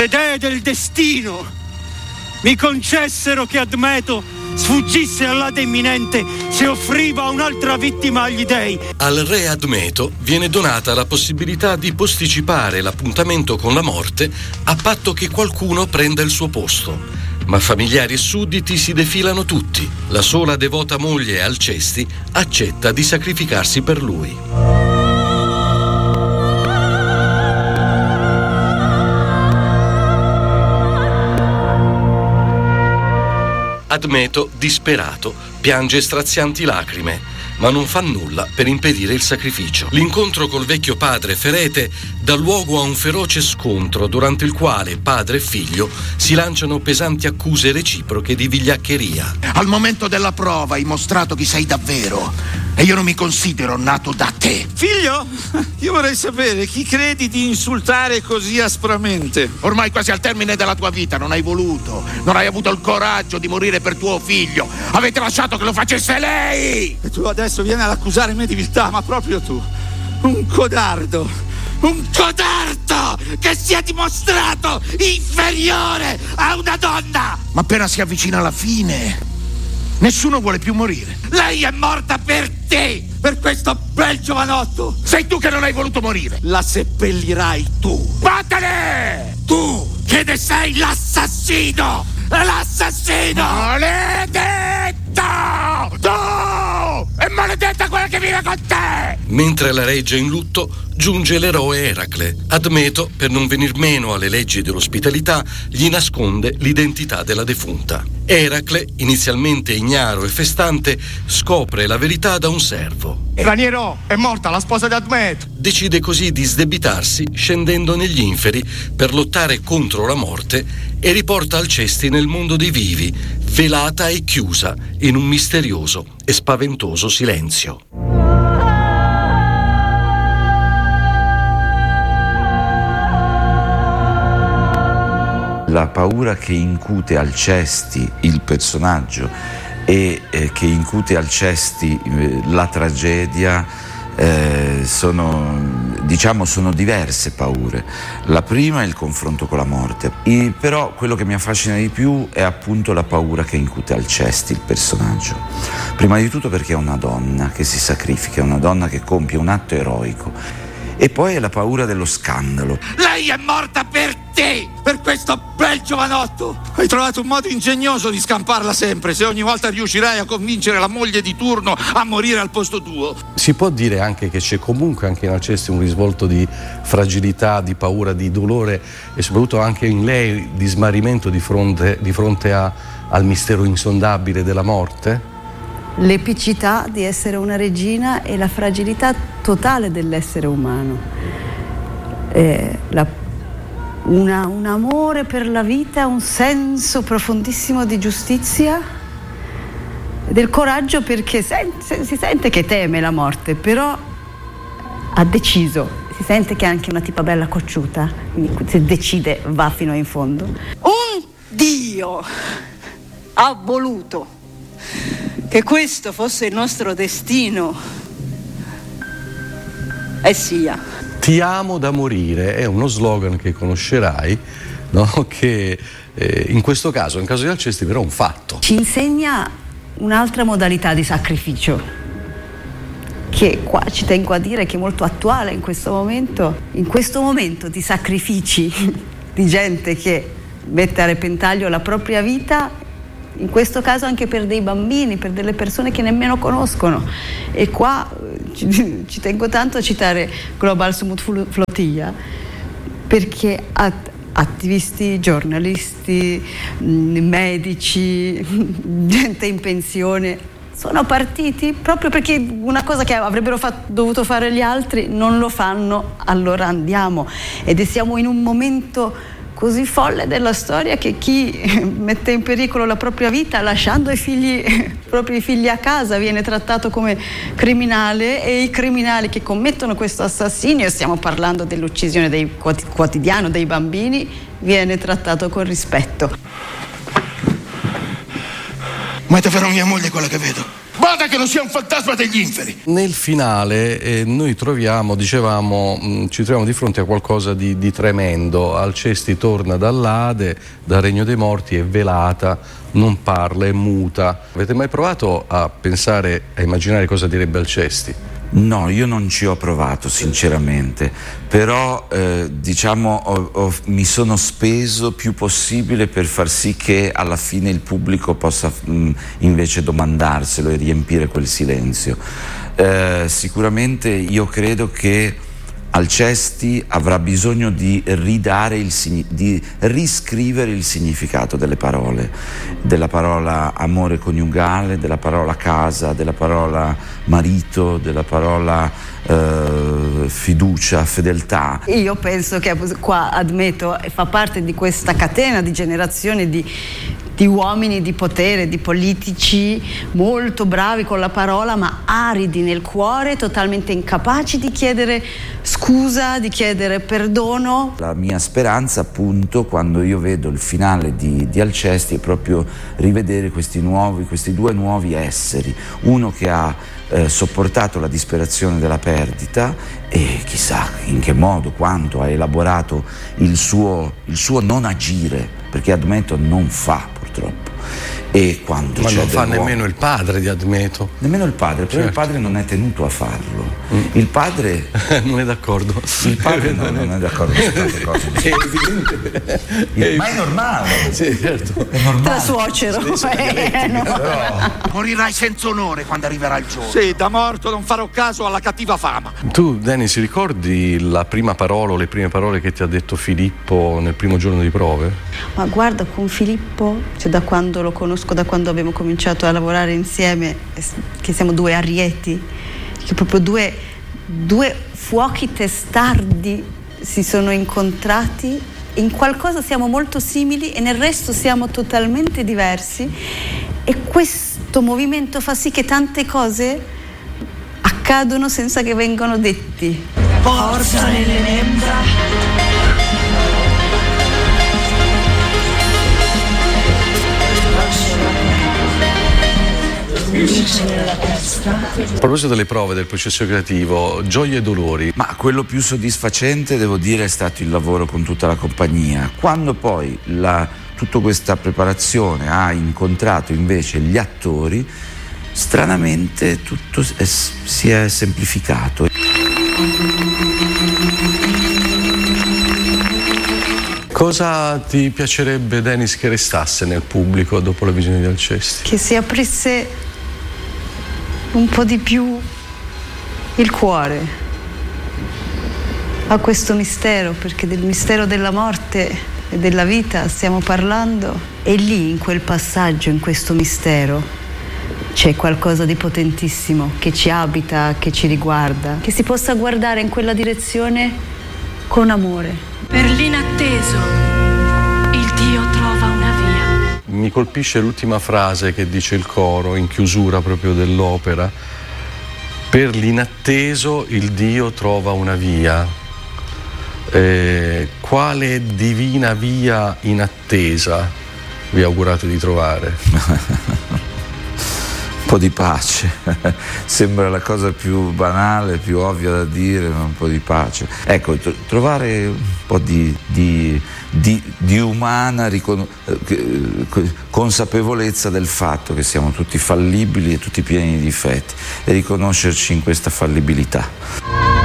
Le dee del destino mi concessero che Admeto sfuggisse all'Ade imminente se offriva un'altra vittima agli dei. Al re Admeto viene donata la possibilità di posticipare l'appuntamento con la morte a patto che qualcuno prenda il suo posto. Ma familiari e sudditi si defilano tutti. La sola devota moglie Alcesti accetta di sacrificarsi per lui. Admeto, disperato, piange strazianti lacrime, ma non fa nulla per impedire il sacrificio. L'incontro col vecchio padre Ferete dà luogo a un feroce scontro durante il quale padre e figlio si lanciano pesanti accuse reciproche di vigliaccheria. Al momento della prova hai mostrato chi sei davvero e io non mi considero nato da te. Figlio, io vorrei sapere chi credi di insultare così aspramente. Ormai quasi al termine della tua vita non hai voluto, non hai avuto il coraggio di morire per tuo figlio. Avete lasciato che lo facesse lei! E tu adesso vieni ad accusare me di viltà, ma proprio tu, un codardo, un codardo che si è dimostrato inferiore a una donna! Ma appena si avvicina alla fine, nessuno vuole più morire. Lei è morta per te, per questo bel giovanotto. Sei tu che non hai voluto morire. La seppellirai tu. Vattene! Tu, che ne sei l'assassino! L'assassino! Maledetto! Tu! È maledetta quella che vive con te! Mentre la regge è in lutto, giunge l'eroe Eracle. Admeto, per non venir meno alle leggi dell'ospitalità, gli nasconde l'identità della defunta. Eracle, inizialmente ignaro e festante, scopre la verità da un servo. Raniero, è morta la sposa di Admeto. Decide così di sdebitarsi scendendo negli inferi per lottare contro la morte e riporta Alcesti nel mondo dei vivi, velata e chiusa in un misterioso e spaventoso silenzio. La paura che incute Alcesti, il personaggio, e che incute Alcesti la tragedia sono diverse paure. La prima è il confronto con la morte, però quello che mi affascina di più è appunto la paura che incute Alcesti, il personaggio. Prima di tutto perché è una donna che si sacrifica, è una donna che compie un atto eroico. E poi è la paura dello scandalo. Lei è morta per te, per questo bel giovanotto. Hai trovato un modo ingegnoso di scamparla sempre, se ogni volta riuscirai a convincere la moglie di turno a morire al posto tuo. Si può dire anche che c'è comunque anche in Alcesti un risvolto di fragilità, di paura, di dolore e soprattutto anche in lei di smarrimento di fronte al mistero insondabile della morte? L'epicità di essere una regina e la fragilità totale dell'essere umano. Un amore per la vita, un senso profondissimo di giustizia, del coraggio, perché si sente che teme la morte, però ha deciso, si sente che è anche una tipa bella cocciuta, quindi se decide va fino in fondo. Un Dio ha voluto che questo fosse il nostro destino e sia. Ti amo da morire è uno slogan che conoscerai, no? Che in questo caso, in caso di Alcesti, però è un fatto. Ci insegna un'altra modalità di sacrificio, che qua ci tengo a dire che è molto attuale in questo momento di sacrifici di gente che mette a repentaglio la propria vita, in questo caso anche per dei bambini, per delle persone che nemmeno conoscono. E qua ci tengo tanto a citare Global Sumut Flotilla, perché attivisti, giornalisti, medici, gente in pensione sono partiti proprio perché una cosa che avrebbero dovuto fare gli altri non lo fanno, allora andiamo. Ed siamo in un momento così folle della storia che chi mette in pericolo la propria vita lasciando i propri figli a casa viene trattato come criminale, e i criminali che commettono questo assassinio, stiamo parlando dell'uccisione quotidiano dei bambini, viene trattato con rispetto. Ma è davvero mia moglie quella che vedo? Bada che non sia un fantasma degli inferi. Nel finale noi troviamo, dicevamo, ci troviamo di fronte a qualcosa di tremendo. Alcesti torna dall'Ade, dal regno dei morti, è velata, non parla, è muta. Avete mai provato a pensare, a immaginare cosa direbbe Alcesti? No, io non ci ho provato sinceramente, però diciamo mi sono speso più possibile per far sì che alla fine il pubblico possa invece domandarselo e riempire quel silenzio. Sicuramente io credo che Alcesti avrà bisogno di riscrivere il significato delle parole, della parola amore coniugale, della parola casa, della parola marito, della parola fiducia, fedeltà. Io penso che qua Admeto fa parte di questa catena di generazioni di uomini di potere, di politici molto bravi con la parola ma aridi nel cuore, totalmente incapaci di chiedere scusa, di chiedere perdono. La mia speranza appunto quando io vedo il finale di Alcesti è proprio rivedere questi due nuovi esseri, uno che ha sopportato la disperazione della perdita e chissà in che modo, quanto ha elaborato il suo non agire, perché Admeto non fa purtroppo. E quando ma non fa nemmeno il padre di Admeto. Nemmeno il padre, però certo. Il padre non è tenuto a farlo. Il padre non è d'accordo. Il padre non è d'accordo su tante cose. È evidente. Ma è normale. Sì, certo. È normale. Tra suocero. Però morirai senza onore quando arriverà il giorno. Sì, da morto non farò caso alla cattiva fama. Tu, Dennis, ricordi la prima parola o le prime parole che ti ha detto Filippo nel primo giorno di prove? Ma guarda, con Filippo, cioè da quando lo conosco, da quando abbiamo cominciato a lavorare insieme, che siamo due arieti, che proprio due fuochi testardi si sono incontrati, in qualcosa siamo molto simili e nel resto siamo totalmente diversi, e questo movimento fa sì che tante cose accadono senza che vengano detti. Forza nelle membra. A proposito delle prove del processo creativo, gioie e dolori. Ma quello più soddisfacente, devo dire, è stato il lavoro con tutta la compagnia. Quando poi tutta questa preparazione ha incontrato invece gli attori, stranamente tutto si è semplificato. Cosa ti piacerebbe, Dennis, che restasse nel pubblico dopo la visione di Alcesti? Che si aprisse un po' di più il cuore a questo mistero, perché del mistero della morte e della vita stiamo parlando, e lì in quel passaggio, in questo mistero, c'è qualcosa di potentissimo che ci abita, che ci riguarda, che si possa guardare in quella direzione con amore. Per l'inatteso il Dio trova una via. Mi colpisce l'ultima frase che dice il coro in chiusura proprio dell'opera. Per l'inatteso il Dio trova una via. Quale divina via in attesa vi augurate di trovare? Un po' di pace. Sembra la cosa più banale, più ovvia da dire, ma un po' di pace. Ecco, trovare un po' di umana consapevolezza del fatto che siamo tutti fallibili e tutti pieni di difetti, e riconoscerci in questa fallibilità.